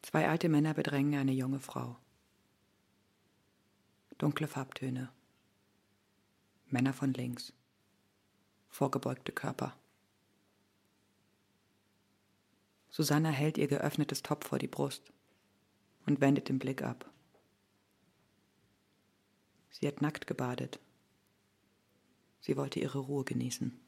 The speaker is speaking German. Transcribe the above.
Zwei alte Männer bedrängen eine junge Frau. Dunkle Farbtöne. Männer von links. Vorgebeugte Körper. Susanna hält ihr geöffnetes Top vor die Brust und wendet den Blick ab. Sie hat nackt gebadet. Sie wollte ihre Ruhe genießen.